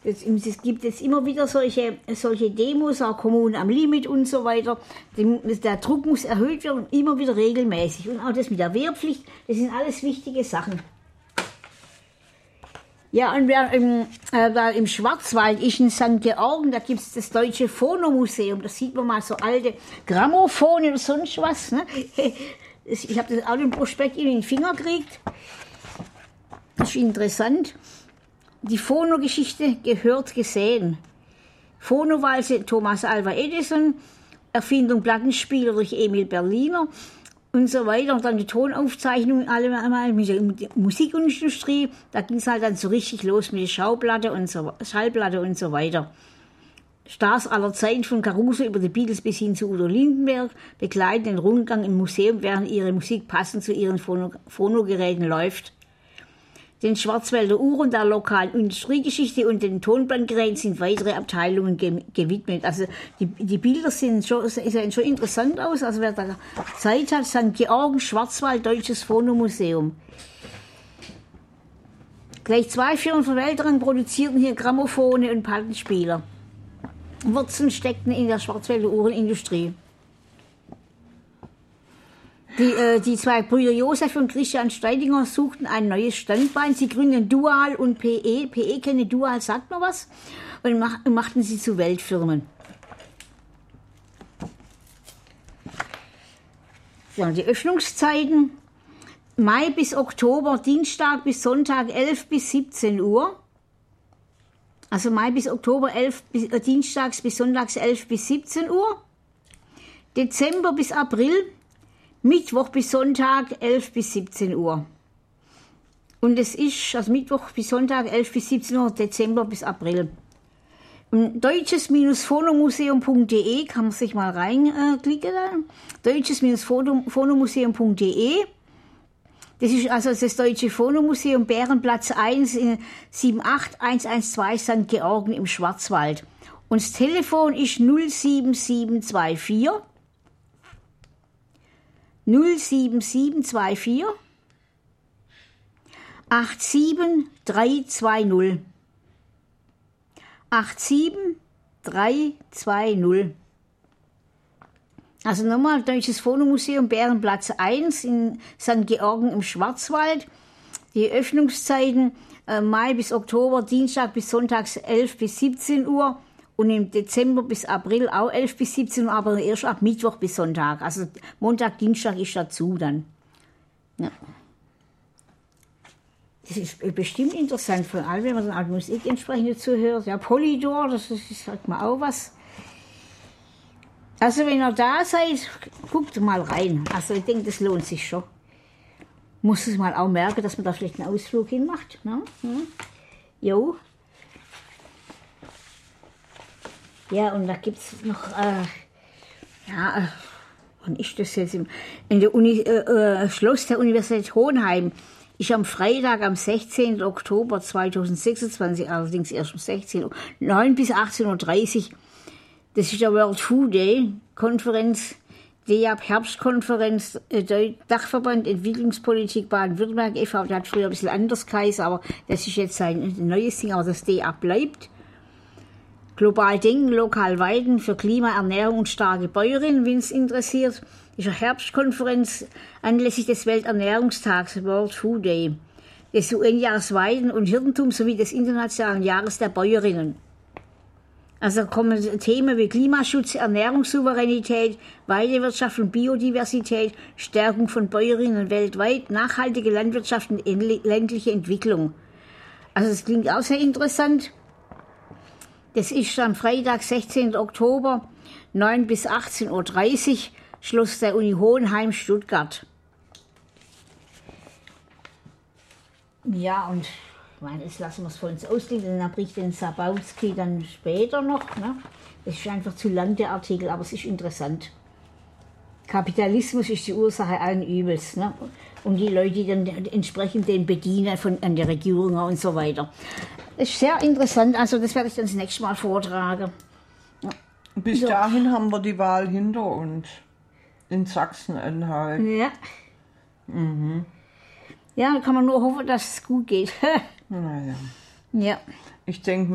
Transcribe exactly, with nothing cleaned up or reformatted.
Es, es gibt jetzt immer wieder solche, solche Demos, auch Kommunen am Limit und so weiter. Der Druck muss erhöht werden, immer wieder regelmäßig. Und auch das mit der Wehrpflicht, das sind alles wichtige Sachen. Ja, und wer im, äh, im Schwarzwald ist, in Sankt Georgen, da gibt es das Deutsche Phonomuseum. Da sieht man mal so alte Grammophone oder sonst was. Ne? Ich habe das auch im Prospekt in den Finger gekriegt. Das ist interessant. Die Phono-Geschichte gehört gesehen. Phono-Walze Thomas Alva Edison, Erfindung Plattenspieler durch Emil Berliner und so weiter. Und dann die Tonaufzeichnungen, alle mal mit der Musikindustrie. Da ging es halt dann so richtig los mit der Schauplatte und so, Schallplatte und so weiter. Stars aller Zeiten, von Caruso über die Beatles bis hin zu Udo Lindenberg, begleiten den Rundgang im Museum, während ihre Musik passend zu ihren Phono- Phonogeräten läuft. Den Schwarzwälder Uhren, der lokalen Industriegeschichte und den Tonbandgeräten sind weitere Abteilungen ge- gewidmet. Also die, die Bilder sind schon, sehen schon interessant aus. Also wer da Zeit hat, Sankt Georgen, Schwarzwald, Deutsches Phonomuseum. Gleich zwei Firmen von Weltrang produzierten hier Grammophone und Plattenspieler. Wurzeln steckten in der Schwarzwälder Uhrenindustrie. Die, äh, die zwei Brüder Josef und Christian Steidinger suchten ein neues Standbein. Sie gründeten Dual und P E. P E kenne Dual, sagt man was? Und mach, machten sie zu Weltfirmen. Ja, die Öffnungszeiten: Mai bis Oktober, Dienstag bis Sonntag elf bis siebzehn Uhr. Also Mai bis Oktober, elf bis, äh, Dienstags bis Sonntags elf bis siebzehn Uhr. Dezember bis April, Mittwoch bis Sonntag elf bis siebzehn Uhr. Und es ist, also Mittwoch bis Sonntag elf bis siebzehn Uhr, Dezember bis April. deutsches Phonomuseum punkt de kann man sich mal reinklicken. deutsches Phonomuseum punkt de. Das ist also das Deutsche Phonomuseum, Bärenplatz eins in sieben acht eins eins zwei Sankt Georgen im Schwarzwald. Und das Telefon ist null sieben sieben zwei vier null sieben sieben zwei vier acht sieben drei zwei null acht sieben drei zwei null. Also nochmal, Deutsches Phonomuseum, Bärenplatz eins in Sankt Georgen im Schwarzwald. Die Öffnungszeiten äh, Mai bis Oktober, Dienstag bis Sonntags elf bis siebzehn Uhr. Und im Dezember bis April auch elf bis siebzehn Uhr, aber erst ab Mittwoch bis Sonntag. Also Montag, Dienstag ist dazu dann. Ja. Das ist bestimmt interessant für alle, wenn man dann auch Musik entsprechend dazu hört. Ja, Polydor, das ist, sagt man auch was. Also wenn ihr da seid, guckt mal rein. Also ich denke, das lohnt sich schon. Muss es mal auch merken, dass man da vielleicht einen Ausflug hinmacht. Ne? Hm. Jo. Ja, und da gibt es noch, äh, ja, äh, wann ist das jetzt? In der Uni, äh, äh, Schloss der Universität Hohenheim ist am Freitag, am sechzehnten Oktober zweitausendsechsundzwanzig, allerdings erst um sechzehn Uhr, neun bis achtzehn Uhr dreißig, das ist der World Food Day, Konferenz, D E A B Herbstkonferenz, äh, Dachverband Entwicklungspolitik Baden-Württemberg e V, der hat früher ein bisschen anders geheißen, aber das ist jetzt sein neues Ding, aber das D E A B bleibt. Global denken, lokal weiden für Klima, Ernährung und starke Bäuerinnen, wenn es interessiert. Das ist eine Herbstkonferenz anlässlich des Welternährungstags, World Food Day, des U N-Jahres Weiden und Hirtentum sowie des Internationalen Jahres der Bäuerinnen. Also kommen Themen wie Klimaschutz, Ernährungssouveränität, Weidewirtschaft und Biodiversität, Stärkung von Bäuerinnen weltweit, nachhaltige Landwirtschaft und ländliche Entwicklung. Also das klingt auch sehr interessant. Das ist am Freitag, sechzehnten Oktober, neun bis achtzehn Uhr dreißig, Schloss der Uni Hohenheim, Stuttgart. Ja, und ich meine, jetzt lassen wir es vor uns ausklingen, dann bricht den Sabowski dann später noch. Ne? Das ist einfach zu lang, der Artikel, aber es ist interessant. Kapitalismus ist die Ursache allen Übels. Ne? Und die Leute, die dann entsprechend den bedienen von, an der Regierung und so weiter. Das ist sehr interessant, also das werde ich dann das nächste Mal vortragen. Ja. Bis so. Dahin haben wir die Wahl hinter uns. In Sachsen-Anhalt. Ja. Mhm. Ja, da kann man nur hoffen, dass es gut geht. Naja. Ja. Ich denke